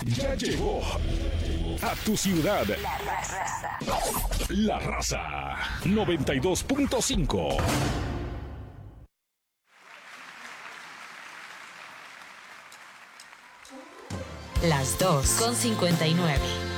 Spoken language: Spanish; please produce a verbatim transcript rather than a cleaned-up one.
Ya llegó a tu ciudad La Raza. La Raza noventa y dos punto cinco. Las dos con cincuenta y nueve.